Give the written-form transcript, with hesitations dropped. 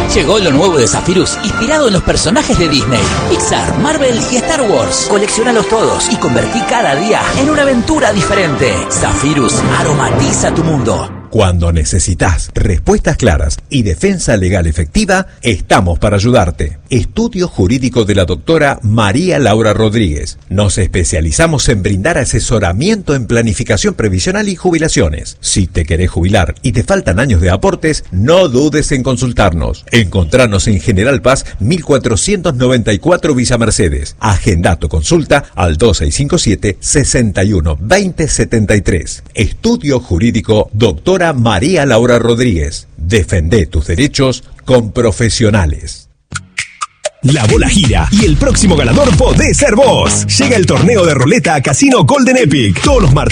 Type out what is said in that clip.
Llegó lo nuevo de Zephyrus, inspirado en los personajes de Disney, Pixar, Marvel y Star Wars. Colecciónalos todos y convertí cada día en una aventura diferente. Zephyrus aromatiza tu mundo. Cuando necesitas respuestas claras y defensa legal efectiva, estamos para ayudarte. Estudio Jurídico de la doctora María Laura Rodríguez. Nos especializamos en brindar asesoramiento en planificación previsional y jubilaciones. Si te querés jubilar y te faltan años de aportes, no dudes en consultarnos. Encontranos en General Paz 1494 Villa Mercedes. Agenda tu consulta al 2657 61 2073. Estudio Jurídico doctora María Laura Rodríguez. Defende tus derechos con profesionales. La bola gira y el próximo ganador podés ser vos. Llega el torneo de ruleta a Casino Golden Epic. Todos los martes